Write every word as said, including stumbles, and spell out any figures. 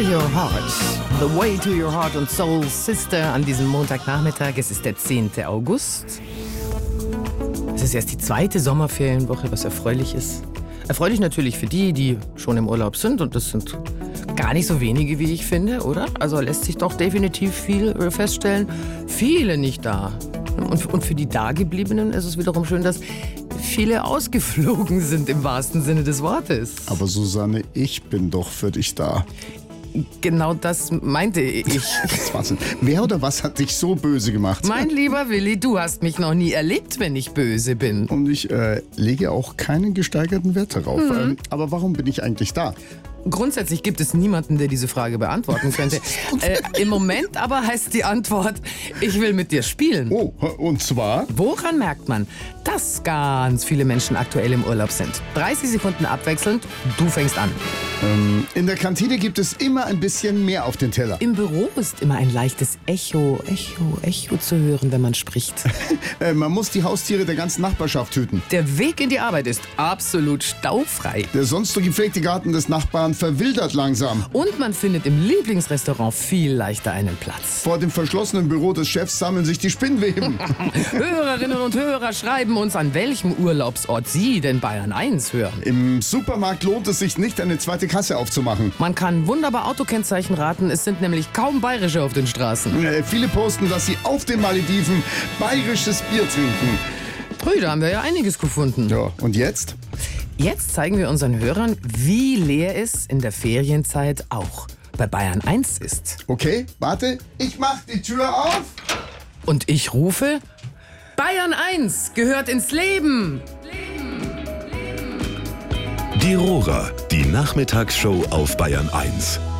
Your Heart, The Way to Your Heart und Soul Sister an diesem Montagnachmittag. Es ist der zehnte August. Es ist erst die zweite Sommerferienwoche, was erfreulich ist. Erfreulich natürlich für die, die schon im Urlaub sind. Und das sind gar nicht so wenige, wie ich finde, oder? Also lässt sich doch definitiv viel feststellen. Viele nicht da. Und, und für die Dagebliebenen ist es wiederum schön, dass viele ausgeflogen sind im wahrsten Sinne des Wortes. Aber Susanne, ich bin doch für dich da. Genau das meinte ich. Das ist Wahnsinn. Wer oder was hat dich so böse gemacht? Mein lieber Willi, du hast mich noch nie erlebt, wenn ich böse bin. Und ich äh, lege auch keinen gesteigerten Wert darauf. Mhm. Ähm, aber warum bin ich eigentlich da? Grundsätzlich gibt es niemanden, der diese Frage beantworten könnte. Äh, Im Moment aber heißt die Antwort, ich will mit dir spielen. Oh, und zwar? Woran merkt man, dass ganz viele Menschen aktuell im Urlaub sind? dreißig Sekunden abwechselnd, du fängst an. Ähm, in der Kantine gibt es immer ein bisschen mehr auf den Teller. Im Büro ist immer ein leichtes Echo, Echo, Echo zu hören, wenn man spricht. äh, man muss die Haustiere der ganzen Nachbarschaft hüten. Der Weg in die Arbeit ist absolut staufrei. Der sonst so gepflegte Garten des Nachbarn verwildert langsam. Und man findet im Lieblingsrestaurant viel leichter einen Platz. Vor dem verschlossenen Büro des Chefs sammeln sich die Spinnweben. Hörerinnen und Hörer schreiben uns, an welchem Urlaubsort sie denn Bayern eins hören. Im Supermarkt lohnt es sich nicht, eine zweite Kasse aufzumachen. Man kann wunderbar Autokennzeichen raten, es sind nämlich kaum bayerische auf den Straßen. Äh, viele posten, dass sie auf den Malediven bayerisches Bier trinken. Früh, da haben wir ja einiges gefunden. Ja, und jetzt? Jetzt zeigen wir unseren Hörern, wie leer es in der Ferienzeit auch bei Bayern eins ist. Okay, warte, ich mach die Tür auf. Und ich rufe, Bayern eins gehört ins Leben. Die Rohrer, die Nachmittagsshow auf Bayern eins.